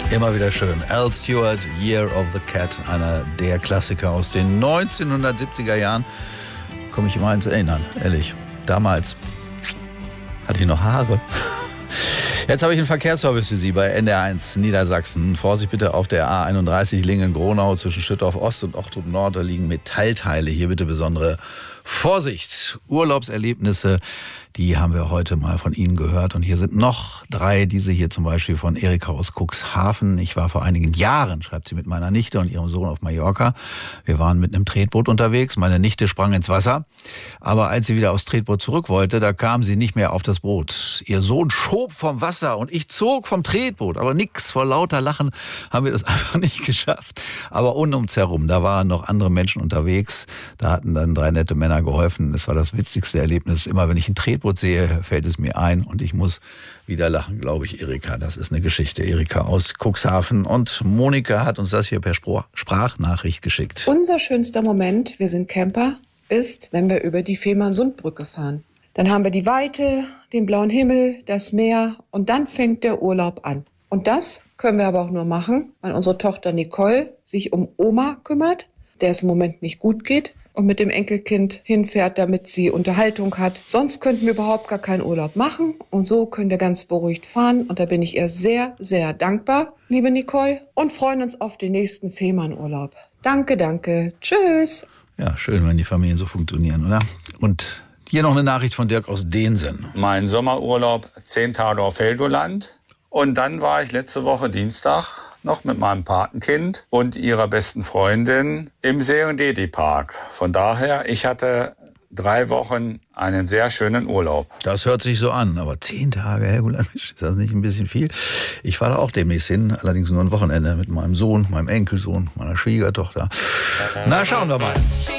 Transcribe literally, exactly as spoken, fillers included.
Immer wieder schön. Al Stewart, Year of the Cat, einer der Klassiker aus den neunzehnhundertsiebziger Jahren. Komme ich immer ins Erinnern, ehrlich. Damals hatte ich noch Haare. Jetzt habe ich einen Verkehrsservice für Sie bei N D R eins Niedersachsen. Vorsicht bitte auf der A einunddreißig Lingen-Gronau zwischen Schüttorf Ost und Ochtrup Nord. Da liegen Metallteile. Hier bitte besondere Vorsicht. Urlaubserlebnisse, die haben wir heute mal von Ihnen gehört. Und hier sind noch drei, diese hier zum Beispiel von Erika aus Cuxhaven. Ich war vor einigen Jahren, schreibt sie, mit meiner Nichte und ihrem Sohn auf Mallorca. Wir waren mit einem Tretboot unterwegs. Meine Nichte sprang ins Wasser. Aber als sie wieder aufs Tretboot zurück wollte, da kam sie nicht mehr auf das Boot. Ihr Sohn schob vom Wasser und ich zog vom Tretboot. Aber nix, vor lauter Lachen haben wir das einfach nicht geschafft. Aber um uns herum, da waren noch andere Menschen unterwegs. Da hatten dann drei nette Männer geholfen. Das war das witzigste Erlebnis. Immer wenn ich ein Tretboot sehe, fällt es mir ein und ich muss wieder lachen, glaube ich, Erika. Das ist eine Geschichte. Erika aus Cuxhaven. Und Monika hat uns das hier per Sprachnachricht geschickt. Unser schönster Moment, wir sind Camper, ist, wenn wir über die Fehmarnsundbrücke fahren. Dann haben wir die Weite, den blauen Himmel, das Meer und dann fängt der Urlaub an. Und das können wir aber auch nur machen, weil unsere Tochter Nicole sich um Oma kümmert, der es im Moment nicht gut geht und mit dem Enkelkind hinfährt, damit sie Unterhaltung hat. Sonst könnten wir überhaupt gar keinen Urlaub machen und so können wir ganz beruhigt fahren und da bin ich ihr sehr, sehr dankbar, liebe Nicole, und freuen uns auf den nächsten Fehmarnurlaub. Danke, danke. Tschüss. Ja, schön, wenn die Familien so funktionieren, oder? Und hier noch eine Nachricht von Dirk aus Densen. Mein Sommerurlaub, zehn Tage auf Helgoland. Und dann war ich letzte Woche Dienstag noch mit meinem Patenkind und ihrer besten Freundin im Serengeti-Park. Von daher, ich hatte drei Wochen einen sehr schönen Urlaub. Das hört sich so an, aber zehn Tage, Helgoland, ist das nicht ein bisschen viel? Ich fahre da auch demnächst hin, allerdings nur ein Wochenende mit meinem Sohn, meinem Enkelsohn, meiner Schwiegertochter. Na, schauen wir mal.